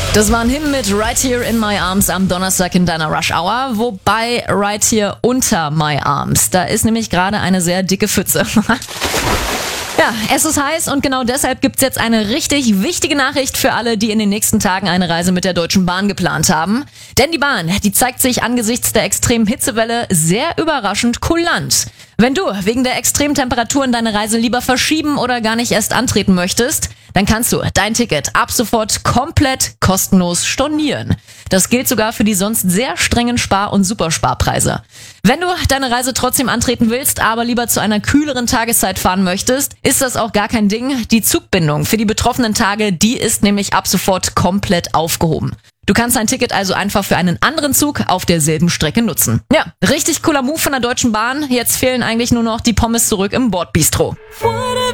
Das war ein Hymn mit Right Here in My Arms am Donnerstag in deiner Rush Hour, wobei Right Here unter My Arms. Da ist nämlich gerade eine sehr dicke Pfütze. Ja, es ist heiß und genau deshalb gibt's jetzt eine richtig wichtige Nachricht für alle, die in den nächsten Tagen eine Reise mit der Deutschen Bahn geplant haben. Denn die Bahn, die zeigt sich angesichts der extremen Hitzewelle sehr überraschend kulant. Wenn du wegen der extremen Temperaturen deine Reise lieber verschieben oder gar nicht erst antreten möchtest, dann kannst du dein Ticket ab sofort komplett kostenlos stornieren. Das gilt sogar für die sonst sehr strengen Spar- und Supersparpreise. Wenn du deine Reise trotzdem antreten willst, aber lieber zu einer kühleren Tageszeit fahren möchtest, ist das auch gar kein Ding. Die Zugbindung für die betroffenen Tage, die ist nämlich ab sofort komplett aufgehoben. Du kannst dein Ticket also einfach für einen anderen Zug auf derselben Strecke nutzen. Ja, richtig cooler Move von der Deutschen Bahn. Jetzt fehlen eigentlich nur noch die Pommes zurück im Bordbistro.